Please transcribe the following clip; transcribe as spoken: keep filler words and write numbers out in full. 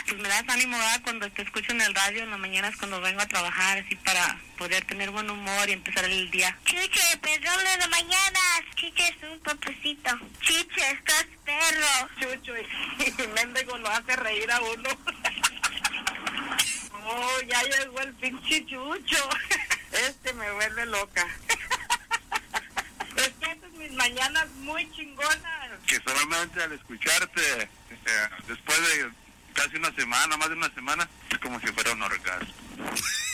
pues me das ánimo, ¿verdad? Cuando te escucho en el radio en las mañanas cuando vengo a trabajar, así para poder tener buen humor y empezar el día. Chuche, perrón de las mañanas. Chuche es un papacito. Chuche, estás perro. Chucho, y Méndego lo hace reír a uno. Oh, ya llegó el pinche Chucho. Este me vuelve loca. Es que estas mis mañanas muy chingonas. Que solamente al escucharte, eh, después de casi una semana, más de una semana, es como si fuera un orgasmo.